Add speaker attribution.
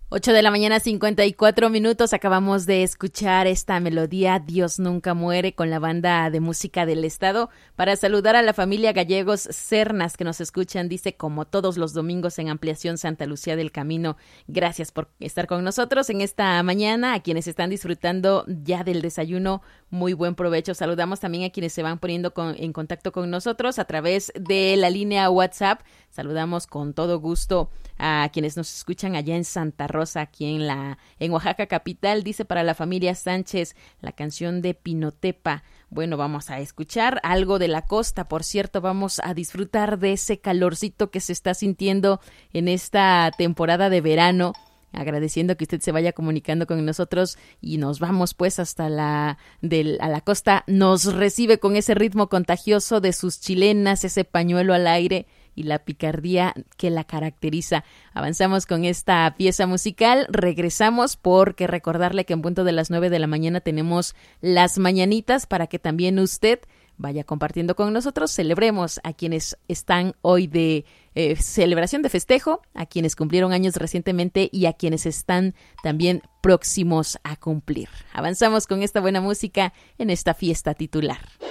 Speaker 1: 8 de la mañana, 54 minutos. Acabamos de escuchar esta melodía Dios nunca muere con la banda de música del estado para saludar a la familia Gallegos Cernas que nos escuchan, dice, como todos los domingos en Ampliación Santa Lucía del Camino. Gracias por estar con nosotros en esta mañana. A quienes están disfrutando ya del desayuno, muy buen provecho. Saludamos también a quienes se van poniendo en contacto con nosotros a través de la línea WhatsApp. Saludamos con todo gusto a quienes nos escuchan allá en Santa Rosa, aquí en Oaxaca capital. Dice, para la familia Sánchez, la canción de Pinotepa. Bueno, vamos a escuchar algo de la costa. Por cierto, vamos a disfrutar de ese calorcito que se está sintiendo en esta temporada de verano. Agradeciendo que usted se vaya comunicando con nosotros y nos vamos pues hasta a la costa. Nos recibe con ese ritmo contagioso de sus chilenas, ese pañuelo al aire y la picardía que la caracteriza. Avanzamos con esta pieza musical, regresamos porque recordarle que en punto de las 9 de la mañana tenemos las mañanitas para que también usted vaya compartiendo con nosotros. Celebremos a quienes están hoy de celebración de festejo, a quienes cumplieron años recientemente y a quienes están también próximos a cumplir. Avanzamos con esta buena música en esta fiesta titular.